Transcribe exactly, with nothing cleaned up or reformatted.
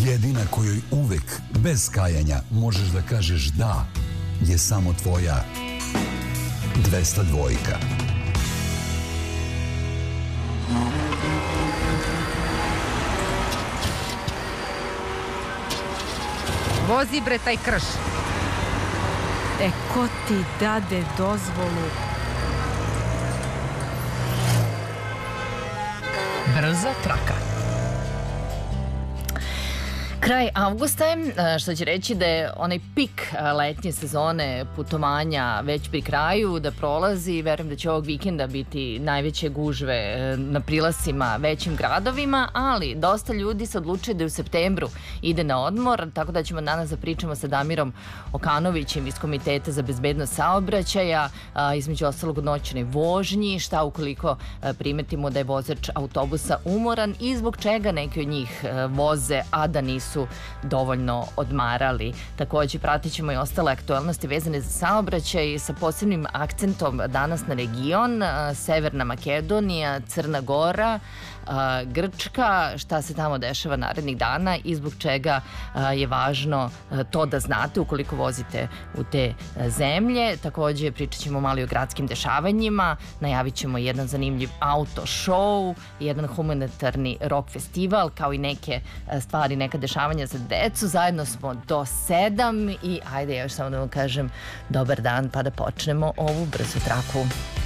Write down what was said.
Jedina kojoj uvek, bez kajanja, možeš da kažeš da, je samo tvoja dvesta dvojka. Vozi bre taj krš. E, ko ti dade dozvolu? Brza traka. Kraj avgusta je, što će reći da je onaj pik letnje sezone putovanja već pri kraju, da prolazi. Verujem da će ovog vikenda biti najveće gužve na prilascima većim gradovima, ali dosta ljudi se odlučuje da u septembru ide na odmor, tako da ćemo danas da pričamo sa Damirom Okanovićem iz Komiteta za bezbednost saobraćaja, između ostalog o noćnoj vožnji, šta ukoliko primetimo da je vozač autobusa umoran i zbog čega neki od njih voze, a da nisu su dovoljno odmarali. Takođe, pratit ćemo i ostale aktualnosti vezane za saobraćaj sa posebnim akcentom danas na region, Severna Makedonija, Crna Gora, Grčka, šta se tamo dešava narednih dana i zbog čega je važno to da znate ukoliko vozite u te zemlje. Takođe, pričat ćemo malo i o gradskim dešavanjima, najavit ćemo jedan zanimljiv auto show, jedan humanitarni rock festival, kao i neke stvari, neka dešavanja za decu. Zajedno smo do sedam i ajde još samo da vam kažem dobar dan pa da počnemo ovu brzu traku.